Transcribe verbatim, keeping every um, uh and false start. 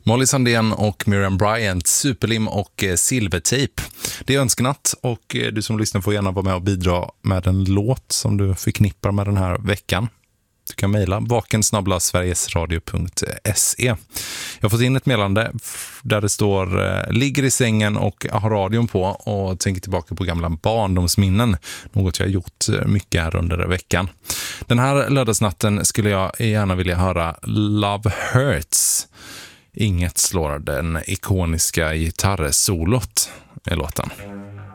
Molly Sandén och Miriam Bryant, Superlim och eh, Silvertejp. Det är önskenatt och eh, du som lyssnar får gärna vara med och bidra med en låt som du förknippar med den här veckan. Du kan mejla vaken snabel-a sverigesradio punkt se. Jag har fått in ett meddelande där det står eh, ligger i sängen och har radion på och tänker tillbaka på gamla barndomsminnen. Något jag har gjort mycket här under veckan. Den här lördagsnatten skulle jag gärna vilja höra Love Hurts. Inget slår den ikoniska gitarrsolot i låten.